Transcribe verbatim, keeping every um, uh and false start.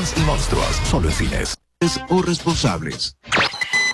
Monstruos y monstruos, solo en cines. O responsables.